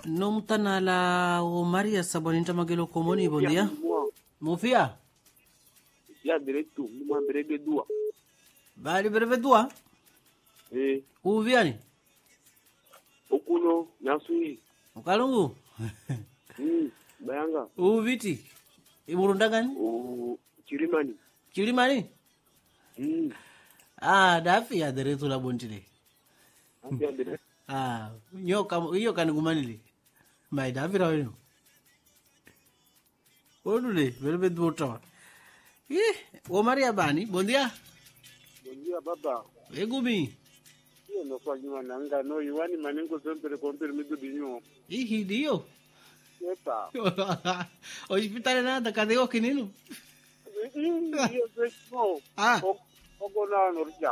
Non tana la o Maria Sabonita Magelo Comoni, bom dia. Mufia? Ya direito, uma breve dua. Vale breve dua? O Viani? O Kuno, Nasui. O Kalungu? Bayanga. O Viti? E Murundagan? O Chirimani. Chirimani? Ah, dafi ya direito la bontile. Ah, yo kan gumanili. Mai dafi rawo no. Olule, breve dua tawa. O Maria Bani, bom dia. Bom dia, baba. E Gumi? Io non so di mananga, no, Ivani manengo sempre con permesso di mio. Ih, dio. Epa. O hospital nada, cadê o quinino? Io penso, Ah. o gonano rja.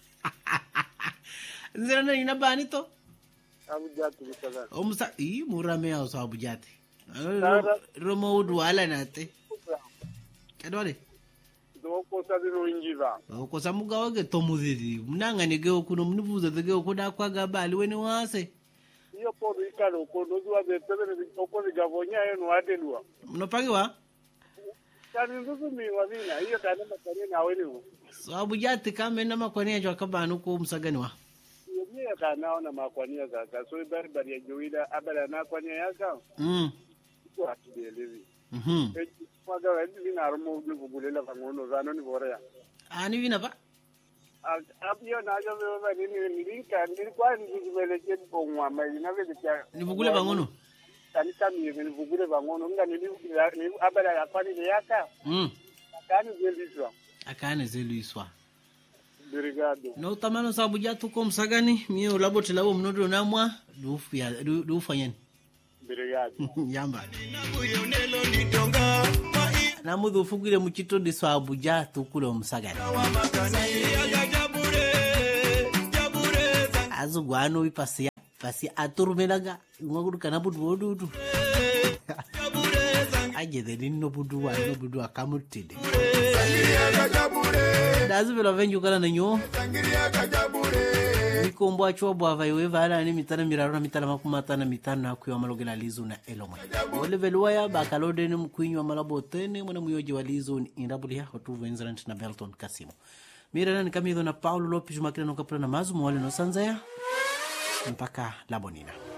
Nzira na ina bani to? Abu jatu mutaga. O musa, murame au sa abujati. Romo duala nate. Kadole. Doko sabi no injiva. O sa muga wage to muzidi. Munanga ni geo kuno mnibuza de geo kuda kwa gabali weni wase. Io podo ikalo ko no dua de tebe o ko gavonya eno adelua. Mnopangiwa? Kani ndugu mi wazina, hiyo kana makani na wenu. So abujati kama ena makwani ya kabanu ko musagani wa. Yeye kana ona makwani ya kaka. So bari ya joida abala na kwani ya kaka. Ko atielewi. Kwaga wendi vina armo ugulela vangono zano ni borea. Ani vina ba? Abio na jo beba ni linka ni kwa ni veleje bongwa mai na vele kya. Ni bugule vangono. Tani kami ni bugule vangono ngani ni abala ya kwani yaka. Kani zeliswa. Akane zeliswa. Obrigado. No tamano sabu jatu ko msagani mie ulabote labo mnodo namwa du fanyani. Obrigado. Yamba. Namudu fugire mukito de sabu jatu kulo msagani. Azugwano ipasi aturumelaga nguru kanabudu bodudu. Ajede dinno budu akamutide. Dazu vela venju kana nanyo. Nikombo achobwa vaiwe vala ni mitana miraruna mitana makumatana mitana akuwa malogela lizu na elomwe. Ole veluaya bakalode ni mkuinyu wa malabotene mwana muyoji wa lizu ni indabuli ya hotuvu inzirant na Belton Kasimo. Mirana ni kamido na Paulo Lopes makina nukapura na mazu mwale no sanzaya. Mpaka Labonina.